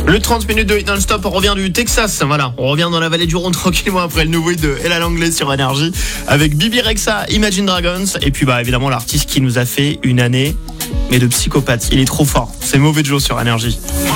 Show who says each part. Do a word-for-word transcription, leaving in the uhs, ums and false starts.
Speaker 1: Le trente minutes de hit non-stop, on revient du Texas, voilà, on revient dans la vallée du Rhône tranquillement après le nouveau hit de Ella Langlais sur Énergie avec Bibi Rexha, Imagine Dragons et puis bah évidemment l'artiste qui nous a fait une année mais de psychopathe, il est trop fort, c'est Mauvais Joe sur Énergie.